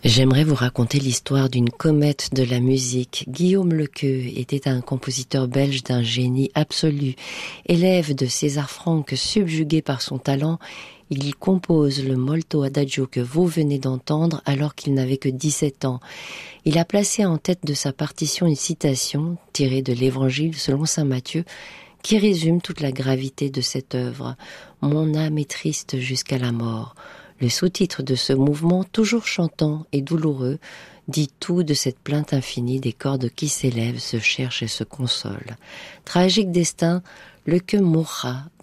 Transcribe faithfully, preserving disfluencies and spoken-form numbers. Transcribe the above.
J'aimerais vous raconter l'histoire d'une comète de la musique. Guillaume Lequeux était un compositeur belge d'un génie absolu. Élève de César Franck, subjugué par son talent, il compose le Molto Adagio que vous venez d'entendre alors qu'il n'avait que dix-sept ans. Il a placé en tête de sa partition une citation tirée de l'Évangile selon saint Matthieu qui résume toute la gravité de cette œuvre. « Mon âme est triste jusqu'à la mort ». Le sous-titre de ce mouvement, toujours chantant et douloureux, dit tout de cette plainte infinie des cordes qui s'élèvent, se cherchent et se consolent. Tragique destin, Lequeux mourra